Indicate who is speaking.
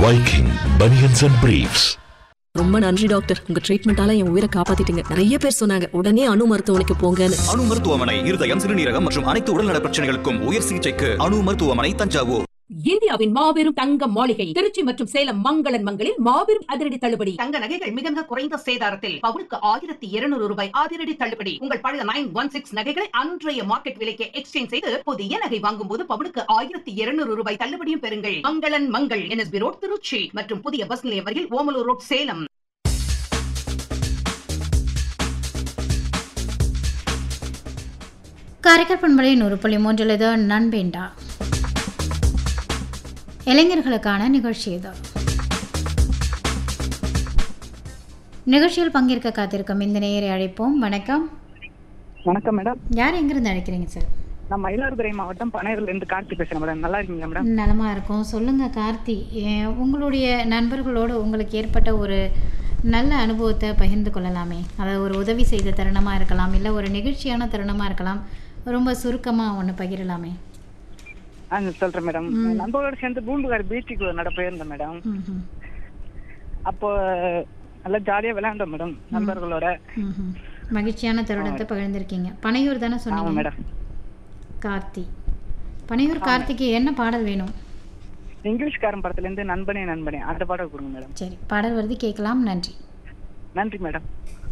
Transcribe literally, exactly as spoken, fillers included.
Speaker 1: Viking Bunions and Briefs.
Speaker 2: ரொம்ப நன்றி doctor, உங்க ட்ரீட்மெண்டால என் உயிரை காப்பாத்திட்டீங்க. நிறைய பேர் சொன்னாங்க உடனே அணு மருத்துவமனைக்கு போங்கன்னு.
Speaker 3: அணு மருத்துவமனை இருதயம், சிறுநீரகம் மற்றும் அனைத்து உடல்நல பிரச்சனைகளுக்கும் உயர் சிகிச்சைக்கு அணு மருத்துவமனை, தஞ்சாவூர்.
Speaker 4: இந்தியாவின் மாபெரும் தங்க மாளிகை திருச்சி மற்றும் சேலம் மங்களன் மங்களில் மாபெரும் அதிரடி தள்ளுபடி.
Speaker 5: தங்க நகைகள் மிக மிக குறைந்த சேதாரத்தில் பவுனுக்கு ஆயிரத்தி இருநூறு ரூபாய் அதிரடி தள்ளுபடி. உங்கள் பழைய நைன் ஒன் சிக்ஸ் நகைகளை அன்றைய மார்க்கெட் விலைக்கு எக்ஸ்சேஞ்ச் செய்து புதிய நகை வாங்கும் போது பவுனுக்கு ஆயிரத்தி இருநூறு ரூபாய் தள்ளுபடியும் பெறுங்கள். மங்களன் மங்கள், என்எஸ்பி ரோட், திருச்சி மற்றும் புதிய பஸ் நிலையம் அருகில் ஓமலூர் ரோட், சேலம்.
Speaker 6: காரைக்கால் பண்பலை நூறு புள்ளி மூன்றில் இது நண்பேண்டா இளைஞர்களுக்கான நிகழ்ச்சி. இது நிகழ்ச்சியில் பங்கேற்க காத்திருக்கும் இந்த நேயரை அழைப்போம். வணக்கம்.
Speaker 7: வணக்கம் மேடம்.
Speaker 6: யார் எங்கிருந்து அழைக்கிறீங்க சார்?
Speaker 7: நான் மயிலாடுதுறை மாவட்டம் பனையூர்ல இருந்து கார்த்தி பேசுறேன் மேடம். நல்லா இருக்கீங்களா மேடம்?
Speaker 6: நலமா இருக்கும். சொல்லுங்க கார்த்தி, உங்களுடைய நண்பர்களோடு உங்களுக்கு ஏற்பட்ட ஒரு நல்ல அனுபவத்தை பகிர்ந்து கொள்ளலாமே. அதாவது ஒரு உதவி செய்த தருணமாக இருக்கலாம், இல்லை ஒரு நிகழ்ச்சியான தருணமாக இருக்கலாம். ரொம்ப சுருக்கமாக ஒன்று பகிரலாமே.
Speaker 7: ஆ சொல்றேன் மேடம். நண்பர்களோட சேர்ந்து பூம்புகார் பீச்சுக்கு நட போயிருந்தேன் மேடம். அப்போ நல்லா ஜாலியாக விளையாண்டோம் மேடம் நண்பர்களோட.
Speaker 6: மகிழ்ச்சியான தருணத்தை பகிர்ந்திருக்கீங்க. பனையூர் தானே சொன்னீங்க
Speaker 7: மேடம்?
Speaker 6: கார்த்தி, பனையூர் கார்த்திக்கு என்ன பாடல் வேணும்?
Speaker 7: இங்கிலீஷ்காரன் படத்துல இருந்து நண்பனே நண்பனே அந்த பாடல் கொடுங்க மேடம்.
Speaker 6: சரி, பாடல் வருது, கேட்கலாம். நன்றி.
Speaker 7: நன்றி மேடம்.